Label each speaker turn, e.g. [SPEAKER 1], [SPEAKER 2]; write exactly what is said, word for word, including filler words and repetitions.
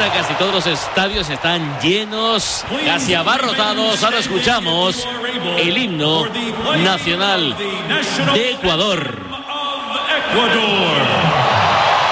[SPEAKER 1] ahora casi todos los estadios están llenos, casi abarrotados. Ahora escuchamos el himno nacional de Ecuador.